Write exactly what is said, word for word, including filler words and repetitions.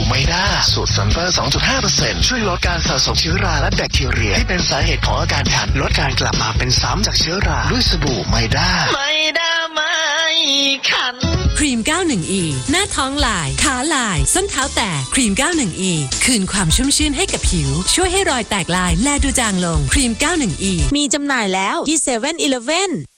ไมด้าสูตรซัลเฟอร์ สองจุดห้าเปอร์เซ็นต์ ช่วยลดการสะสมเชื้อราและแบคทีเรียที่เป็นสาเหตุของอาการคันลดการกลับมาเป็นซ้ำจากเชื้อราด้วยสบู่ไมด้าไมด้าไม่คันครีม เก้าสิบเอ็ด อี หน้าท้องลายขาลายส้นเท้าแตกครีม เก้าสิบเอ็ด อี คืนความชุ่มชื่นให้กับผิวช่วยให้รอยแตกลายแลดูจางลงครีม เก้าสิบเอ็ด อีมีจำหน่ายแล้วที่ เซเว่น อีเลฟเว่น